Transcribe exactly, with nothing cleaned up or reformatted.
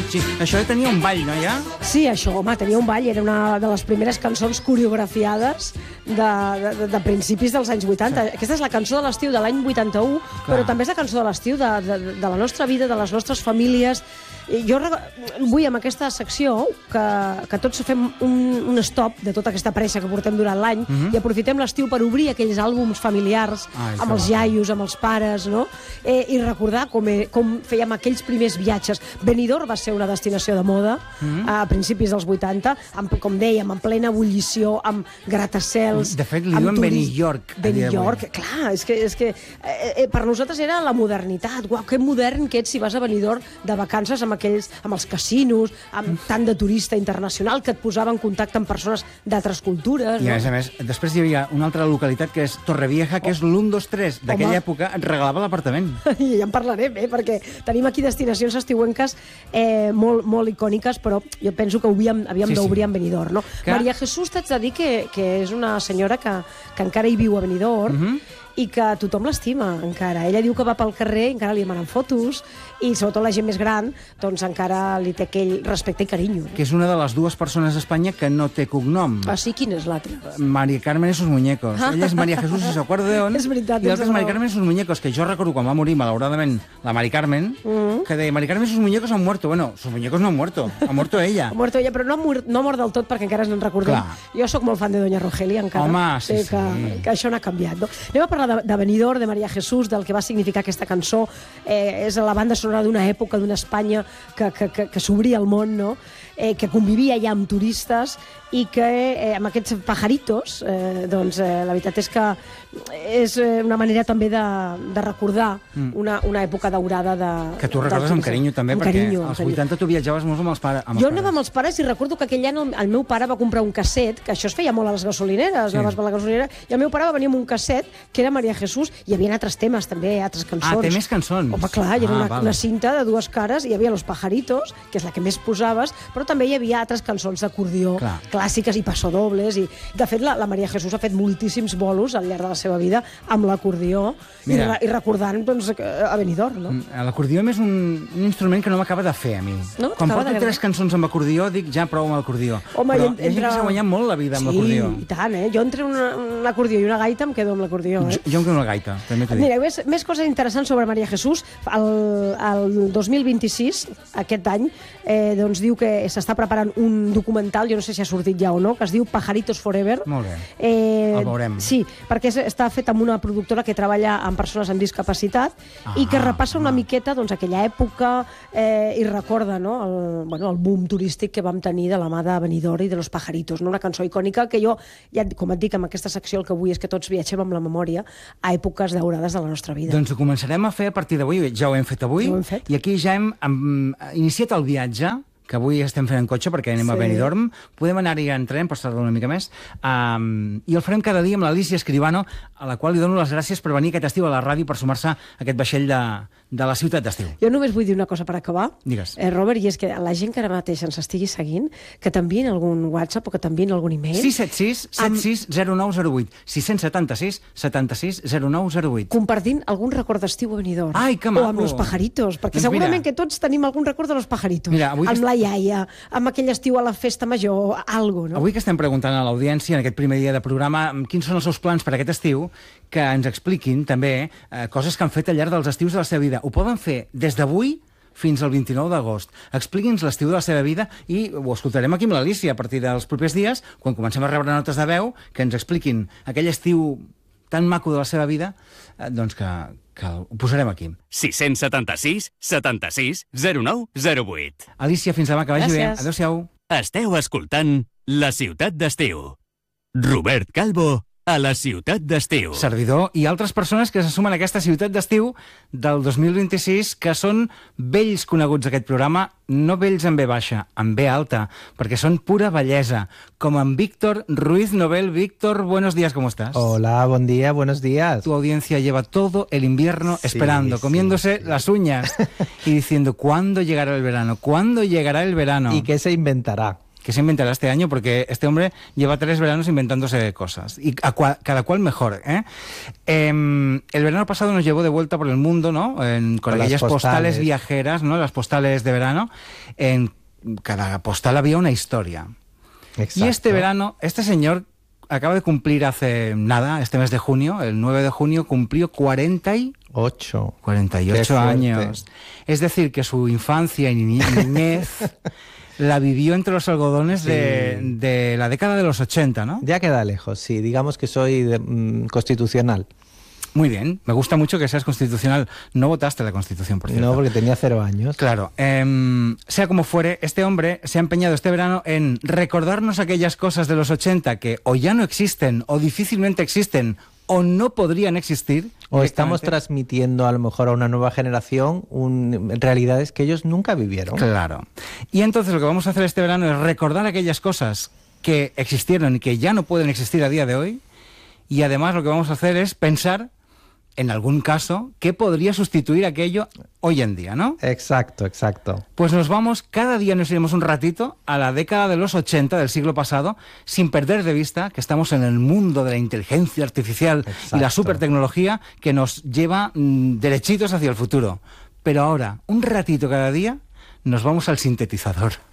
Sí, això tenia un ball, no, ja? Sí, això, home, tenia un ball. Era una de les primeres cançons coreografiades de, de, de principis dels anys vuitanta. Sí. Aquesta és la cançó de l'estiu de l'any vuitanta-u, Clar. Però també és la cançó de l'estiu de, de, de la nostra vida, de les nostres famílies. Jo vull, amb aquesta secció, que, que tots fem un, un stop de tota aquesta pressa que portem durant l'any mm-hmm. i aprofitem l'estiu per obrir aquells àlbums familiars ah, amb els iaios, amb els pares, no? Eh, i recordar com, com fèiem aquells primers viatges. Benidorm va ser una destinació de moda mm-hmm. a principis dels vuitanta, amb, com dèiem, en plena ebullició, amb gratacels... De fet, li diuen Benillork. Benillork, clar, és que, és que eh, per nosaltres era la modernitat. Uau, que modern que ets si vas a Benidorm de vacances amb aquells, amb els casinos, amb tant de turista internacional que et posava en contacte amb persones d'altres cultures. I no? a més a més, després hi havia una altra localitat que és Torrevieja, que oh. és l'un, dos, tres d'aquella època, et regalava l'apartament. I ja en parlarem, eh? Perquè tenim aquí destinacions estiuenques eh, molt, molt icòniques, però jo penso que havíem, havíem sí, d'obrir sí. en Benidorm. No? Que... Maria Jesús, t'haig de dir que, que és una senyora que, que encara hi viu a Benidorm, mm-hmm. i que tothom l'estima encara. Ella diu que va pel carrer i encara li demanen fotos, i sobretot la gent més gran doncs encara li té aquell respecte i carinyo. Que és una de les dues persones a Espanya que no té cognom. Ah, sí? Quin és l'altre? María Carmen y sus muñecos. Ah. Ella és María Jesús y su acordeón. És veritat. I l'altre és María Carmen y sus muñecos, que jo recordo quan va morir, malauradament, la Mari Carmen, mm. que deia, María Carmen y sus muñecos han muerto. Bueno, sus muñecos no han muerto. Ha muerto ella. Ha muerto ella, però no ha mort, no ha mort del tot perquè encara ens en recordem. Clar. Jo sóc molt fan de Doña Rogelia, encara. Home, sí, sí. Que, sí. que això no ha canviat. No? Anem a parlar de, de Benidorm, de Maria Jesús, del que va significar aquesta cançó. Eh, és la banda sonora d'una època, d'una Espanya que, que, que, que s'obria al món, no? eh, que convivia ja amb turistes i que eh, amb aquests pajaritos, eh, doncs eh, la veritat és que és una manera també de, de recordar mm. una, una època daurada de... Que tu recordes amb carinyo també, amb perquè carinyo, als vuitanta tu viatjaves molt amb els, pare, amb els jo pares. Jo anava amb els pares i recordo que aquell any el, el meu pare va comprar un casset, que això es feia molt a les gasolineres, sí. anaves per la gasolinera, i el meu pare va venir amb un casset que era Maria Jesús, i hi havia altres temes també, altres cançons. Ah, té més cançons. Home, clar, hi era ah, una, vale. una cinta de dues cares, hi havia Los Pajaritos, que és la que més posaves, però també hi havia altres cançons d'acordió clàssiques i passodobles, i de fet la, la Maria Jesús ha fet moltíssims bolos al llarg de la seva vida amb l'acordió i, i recordant doncs, a Benidorm, no? L'acordió és un, un instrument que no m'acaba de fer a mi. No? Quan porto tres cançons amb acordió dic ja prou amb l'acordió. Però hi ha gent que s'ha guanyat molt la vida amb l'acordió. Sí, i tant, eh? Jo entre una, un acordió i una gaita em quedo amb l'acordió, eh? Jo em quedo amb la gaita, també t'ho dic. Mira, més, més coses interessants sobre Maria Jesús. El, el dos mil vint-i-sis, aquest any, eh, doncs diu que s'està preparant un documental, jo no sé si ha sortit ja o no, que es diu Pajaritos Forever. Molt bé, eh, el veurem. Sí, perquè està fet amb una productora que treballa amb persones amb discapacitat ah, i que repassa una ah. miqueta doncs, aquella època eh, i recorda no, el, bueno, el boom turístic que vam tenir de la mà de Benidorm i de Los Pajaritos, no? Una cançó icònica que jo, ja, com et dic, amb aquesta secció el que vull és que tots viatgem amb la memòria a èpoques daurades de la nostra vida. Doncs ho començarem a fer a partir d'avui, ja ho hem fet avui, ja ho hem fet. I aquí ja hem, hem iniciat el viatge, que avui estem fent en cotxe perquè anem sí. a Benidorm, podem anar-hi en tren per estar-lo una mica més, um, i el farem cada dia amb l'Alicia Escribano, a la qual li dono les gràcies per venir aquest estiu a la ràdio per sumar-se a aquest vaixell de, de la ciutat d'estiu. Jo només vull dir una cosa per acabar, Digues. Eh, Robert, i és que la gent que ara mateix ens estigui seguint, que t'enviïn algun WhatsApp o que t'enviïn algun e-mail... sis set sis, set sis, zero nou zero vuit, sis set sis, set sis, zero nou zero vuit. Compartint algun record d'estiu a Benidorm. Ai, que maco! O amb Los Pajaritos, perquè doncs segurament mira, que tots tenim algun record de Los Pajaritos. Mira, avui amb la iaia, amb aquell estiu a la festa major, algo, no? Avui que estem preguntant a l'audiència, en aquest primer dia de programa, quins són els seus plans per aquest estiu, que ens expliquin també eh, coses que han fet al llarg dels estius de la seva vida. Ho poden fer des d'avui fins al vint-i-nou d'agost. Expliqui'ns l'estiu de la seva vida i ho escoltarem aquí amb l'Alicia a partir dels propers dies, quan comencem a rebre notes de veu, que ens expliquin aquell estiu tan maco de la seva vida, eh, doncs que, que ho posarem aquí. sis set sis, set sis, zero nou zero vuit. Alicia, fins demà, que vagi Gràcies. bé. Adéu-siau. Esteu escoltant La Ciutat d'Estiu. Robert Calvo a La Ciutat d'Estiu. Servidor i altres persones que se sumen a aquesta ciutat d'estiu del dos mil vint-i-sis, que són vells coneguts d'aquest programa, no vells en B baixa, en B alta, perquè són pura bellesa, com en Víctor Ruiz Nobel. Víctor, buenos días, ¿cómo estás? Hola, buen día, buenos días. Tu audiencia lleva todo el invierno sí, esperando, sí, comiéndose sí. las uñas y diciendo, ¿cuándo llegará el verano? ¿Cuándo llegará el verano? ¿Y qué se inventará? que se inventará este año, porque este hombre lleva tres veranos inventándose cosas, y a cua, cada cual mejor, ¿eh? Eh, el verano pasado nos llevó de vuelta por el mundo, ¿no? En, con, con aquellas postales. postales viajeras, ¿no? Las postales de verano. En cada postal había una historia. Exacto. Y este verano, este señor acaba de cumplir hace nada, este mes de junio, el nueve de junio, cumplió cuarenta y ocho años. Es decir, que su infancia y niñez la vivió entre los algodones sí. de, de la década de los ochenta, ¿no? Ya queda lejos, sí. Digamos que soy de, mm, constitucional. Muy bien, me gusta mucho que seas constitucional. No votaste la Constitución, por cierto. No, porque tenía cero años. Claro. Eh, sea como fuere, este hombre se ha empeñado este verano en recordarnos aquellas cosas de los ochenta que o ya no existen, o difícilmente existen, o no podrían existir. O estamos transmitiendo a lo mejor a una nueva generación un, realidades que ellos nunca vivieron. Claro. Y entonces lo que vamos a hacer este verano es recordar aquellas cosas que existieron y que ya no pueden existir a día de hoy. Y además lo que vamos a hacer es pensar, en algún caso, ¿qué podría sustituir aquello hoy en día, no? Exacto, exacto. Pues nos vamos, cada día nos iremos un ratito a la década de los ochenta del siglo pasado, sin perder de vista que estamos en el mundo de la inteligencia artificial exacto. y la supertecnología que nos lleva mmm, derechitos hacia el futuro. Pero ahora, un ratito cada día, nos vamos al sintetizador.